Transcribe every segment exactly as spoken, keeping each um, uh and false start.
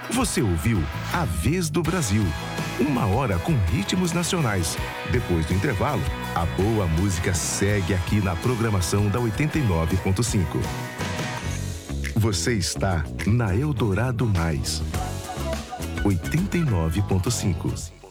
Você ouviu A Vez do Brasil. Uma hora com ritmos nacionais. Depois do intervalo, a boa música segue aqui na programação da oitenta e nove ponto cinco. Você está na Eldorado Mais. oitenta e nove ponto cinco.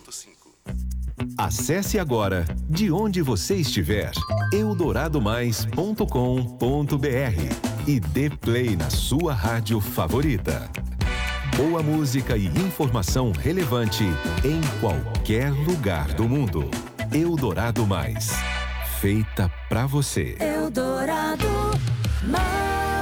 Acesse agora, de onde você estiver, eldorado mais ponto com ponto br e dê play na sua rádio favorita. Boa música e informação relevante em qualquer lugar do mundo. Eldorado Mais. Feita pra você. Eldorado Mais.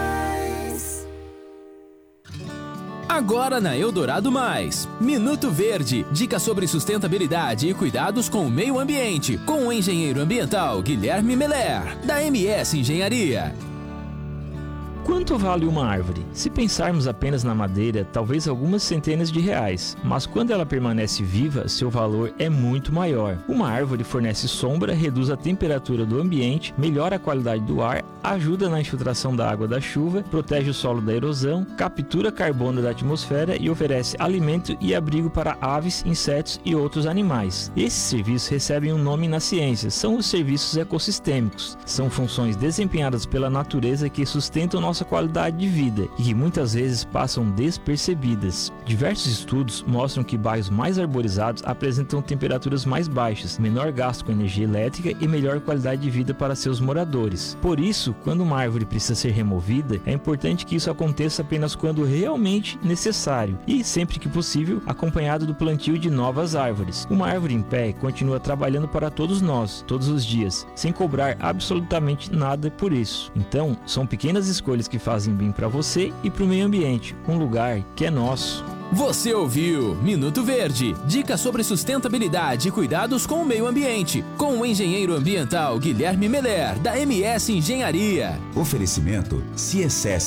Agora na Eldorado Mais, Minuto Verde, dicas sobre sustentabilidade e cuidados com o meio ambiente, com o engenheiro ambiental Guilherme Meller, da M S Engenharia. Quanto vale uma árvore? Se pensarmos apenas na madeira, talvez algumas centenas de reais, mas quando ela permanece viva, seu valor é muito maior. Uma árvore fornece sombra, reduz a temperatura do ambiente, melhora a qualidade do ar, ajuda na infiltração da água da chuva, protege o solo da erosão, captura carbono da atmosfera e oferece alimento e abrigo para aves, insetos e outros animais. Esses serviços recebem um nome na ciência, são os serviços ecossistêmicos. São funções desempenhadas pela natureza que sustentam nossa qualidade de vida e que muitas vezes passam despercebidas. Diversos estudos mostram que bairros mais arborizados apresentam temperaturas mais baixas, menor gasto com energia elétrica e melhor qualidade de vida para seus moradores. Por isso, quando uma árvore precisa ser removida, é importante que isso aconteça apenas quando realmente necessário e, sempre que possível, acompanhado do plantio de novas árvores. Uma árvore em pé continua trabalhando para todos nós, todos os dias, sem cobrar absolutamente nada por isso. Então, são pequenas escolhas que fazem bem para você e para o meio ambiente, um lugar que é nosso. Você ouviu Minuto Verde, dicas sobre sustentabilidade e cuidados com o meio ambiente, com o engenheiro ambiental Guilherme Meller, da M S Engenharia. Oferecimento C S S